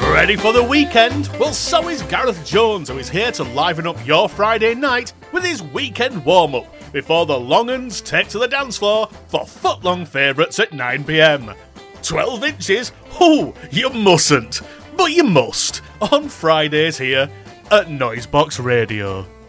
Ready for the weekend? Well, so is Gareth Jones, who is here to liven up your Friday night with his weekend warm-up before the long uns take to the dance floor for footlong favourites at 9 p.m. 12 inches? Oh, you mustn't. But you must on Fridays here at Noisebox Radio.